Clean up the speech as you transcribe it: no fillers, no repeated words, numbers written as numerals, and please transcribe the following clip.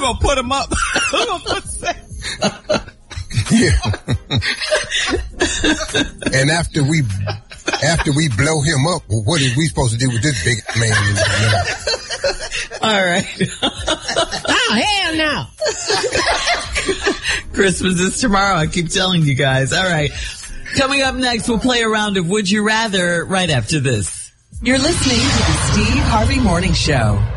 gonna put him up. We're gonna put Yeah. And after we blow him up, what are we supposed to do with this big man? All right. Oh, hell no. Christmas is tomorrow. I keep telling you guys. All right. Coming up next, we'll play a round of Would You Rather right after this. You're listening to the Steve Harvey Morning Show.